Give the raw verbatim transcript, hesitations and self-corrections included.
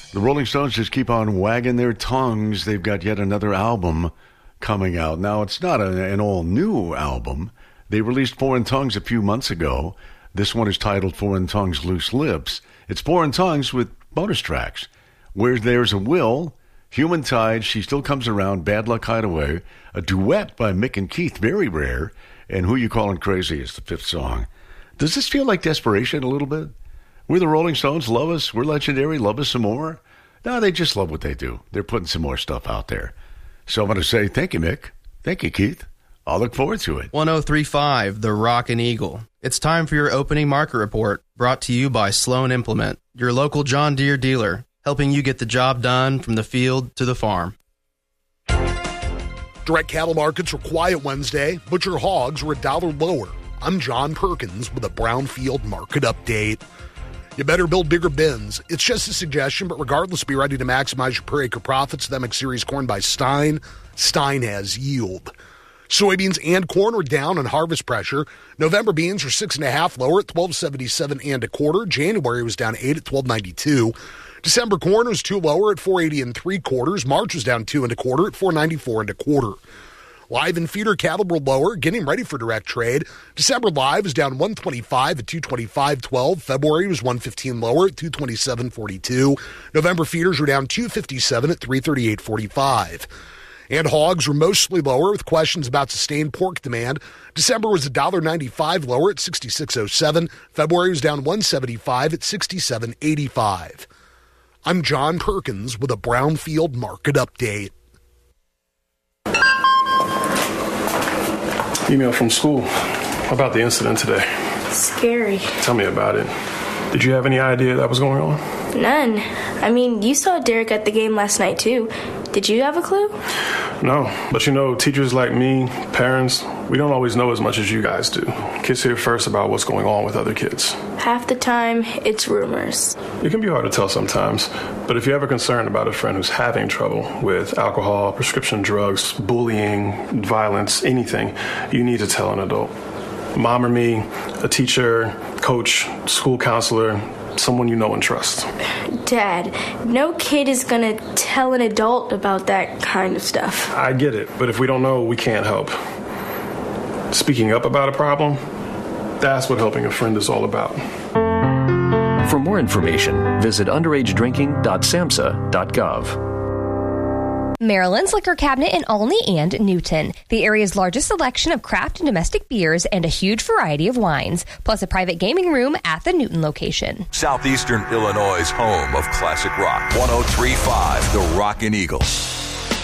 The Rolling Stones just keep on wagging their tongues. They've got yet another album coming out. Now, it's not a, an all-new album. They released Foreign Tongues a few months ago. This one is titled Foreign Tongues, Loose Lips. It's Foreign Tongues with bonus tracks. Where There's a Will, Human Tide, She Still Comes Around, Bad Luck Hideaway, a duet by Mick and Keith, very rare, and Who You Callin' Crazy is the fifth song. Does this feel like desperation a little bit? We're the Rolling Stones, love us, we're legendary, love us some more? No, they just love what they do. They're putting some more stuff out there. So I'm going to say thank you, Mick. Thank you, Keith. I'll look forward to it. one oh three point five, The Rockin' Eagle. It's time for your opening market report, brought to you by Sloan Implement, your local John Deere dealer, helping you get the job done from the field to the farm. Direct cattle markets were quiet Wednesday. Butcher hogs were a dollar lower. I'm John Perkins with a Brownfield market update. You better build bigger bins. It's just a suggestion, but regardless, be ready to maximize your per acre profits. The M X Series corn by Stein. Stein has yield. Soybeans and corn are down on harvest pressure. November beans are six and a half lower at twelve seventy-seven and a quarter. January was down eight at twelve ninety-two. December corn was two lower at four eighty and three quarters. March was down two and a quarter at four ninety-four and a quarter. Live and feeder cattle were lower, getting ready for direct trade. December live was down one twenty-five at two twenty-five twelve. February was one fifteen lower at two twenty-seven forty-two. November feeders were down two fifty-seven at three thirty-eight forty-five. And hogs were mostly lower with questions about sustained pork demand. December was one ninety-five lower at sixty-six oh seven. February was down one seventy-five at sixty-seven eighty-five. I'm John Perkins with a Brownfield market update. Email from school about the incident today. Scary. Tell me about it. Did you have any idea that was going on? None. I mean, you saw Derek at the game last night, too. Did you have a clue? No, but you know, teachers like me, parents, we don't always know as much as you guys do. Kids hear first about what's going on with other kids. Half the time, it's rumors. It can be hard to tell sometimes, but if you're ever concerned about a friend who's having trouble with alcohol, prescription drugs, bullying, violence, anything, you need to tell an adult. Mom or me, a teacher, coach, school counselor, someone you know and trust. Dad, no kid is gonna tell an adult about that kind of stuff. I get it, but if we don't know, we can't help. Speaking up about a problem, that's what helping a friend is all about. For more information, visit underage drinking dot samhsa dot gov. Maryland's Liquor Cabinet in Olney and Newton. The area's largest selection of craft and domestic beers and a huge variety of wines, plus a private gaming room at the Newton location. Southeastern Illinois' home of classic rock. one oh three point five, The Rockin' Eagle.